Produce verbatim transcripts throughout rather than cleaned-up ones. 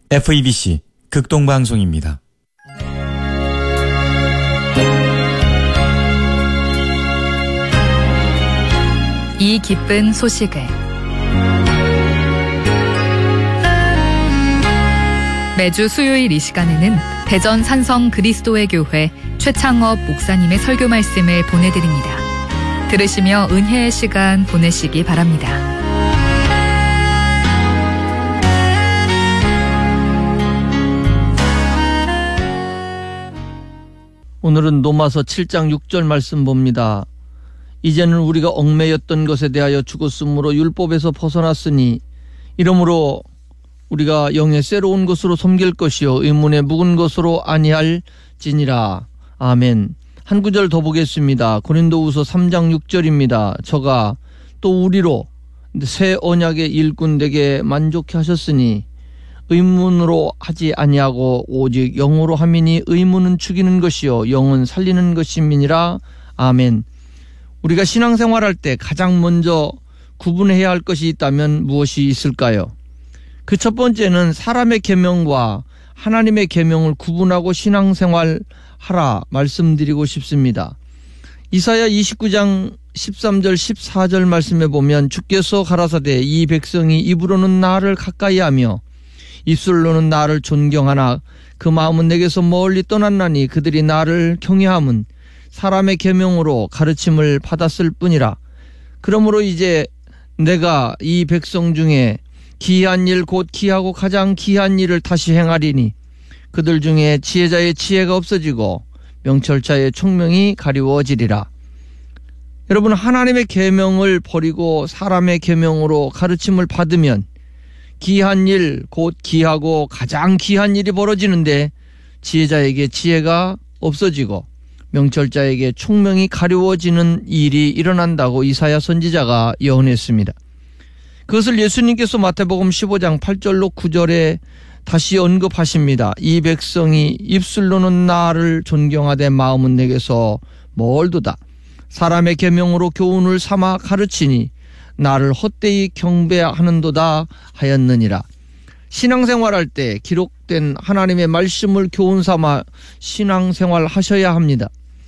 에프이비씨 극동방송입니다. 이 기쁜 소식을 매주 수요일 이 시간에는 대전 산성 그리스도의 교회 최창업 목사님의 설교 말씀을 보내드립니다. 들으시며 은혜의 시간 보내시기 바랍니다. 오늘은 로마서 칠 장 육 절 말씀 봅니다. 이제는 우리가 얽매였던 것에 대하여 죽었으므로 율법에서 벗어났으니 이러므로 우리가 영의 새로운 것으로 섬길 것이요 의문에 묵은 것으로 아니할지니라. 아멘. 한 구절 더 보겠습니다. 고린도후서 삼 장 육 절입니다. 저가 또 우리로 새 언약의 일꾼 되게 만족해 하셨으니 의문으로 하지 아니하고 오직 영으로 함이니 의문은 죽이는 것이요 영은 살리는 것임이니라. 아멘. 우리가 신앙생활할 때 가장 먼저 구분해야 할 것이 있다면 무엇이 있을까요? 그 첫 번째는 사람의 계명과 하나님의 계명을 구분하고 신앙생활하라 말씀드리고 싶습니다. 이사야 이십구 장 십삼 절 십사 절 말씀에 보면 주께서 가라사대 이 백성이 입으로는 나를 가까이하며 입술로는 나를 존경하나 그 마음은 내게서 멀리 떠났나니 그들이 나를 경외함은 사람의 계명으로 가르침을 받았을 뿐이라. 그러므로 이제 내가 이 백성 중에 기이한 일 곧 기하고 가장 기이한 일을 다시 행하리니 그들 중에 지혜자의 지혜가 없어지고 명철자의 총명이 가리워지리라. 여러분, 하나님의 계명을 버리고 사람의 계명으로 가르침을 받으면 기이한 일 곧 기하고 가장 기이한 일이 벌어지는데 지혜자에게 지혜가 없어지고 명철자에게 총명이 가려워지는 일이 일어난다고 이사야 선지자가 예언했습니다. 그것을 예수님께서 마태복음 십오 장 팔 절로 구 절에 다시 언급하십니다. 이 백성이 입술로는 나를 존경하되 마음은 내게서 멀도다. 사람의 계명으로 교훈을 삼아 가르치니 나를 헛되이 경배하는도다 하였느니라. 신앙생활할 때 기록된 하나님의 말씀을 교훈 삼아 신앙생활 하셔야 합니다.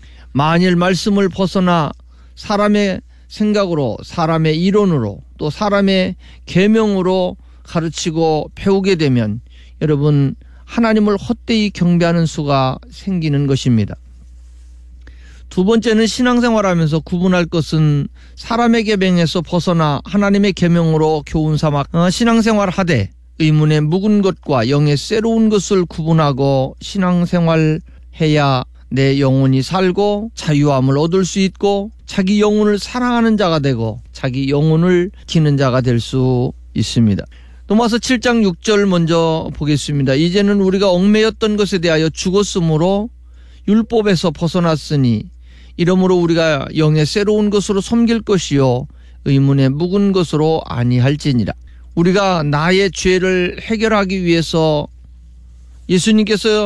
만일 말씀을 벗어나 사람의 생각으로 사람의 이론으로 또 사람의 계명으로 가르치고 배우게 되면 여러분 하나님을 헛되이 경배하는 수가 생기는 것입니다. 두 번째는 신앙생활하면서 구분할 것은 사람의 계명에서 벗어나 하나님의 계명으로 교훈 삼아 신앙생활하되 의문에 묵은 것과 영의 새로운 것을 구분하고 신앙생활해야 내 영혼이 살고 자유함을 얻을 수 있고 자기 영혼을 사랑하는 자가 되고 자기 영혼을 지키는 자가 될 수 있습니다. 로마서 칠 장 육 절 먼저 보겠습니다. 이제는 우리가 얽매였던 것에 대하여 죽었으므로 율법에서 벗어났으니 이러므로 우리가 영의 새로운 것으로 섬길 것이요 의문에 묵은 것으로 아니할지니라. 우리가 나의 죄를 해결하기 위해서 예수님께서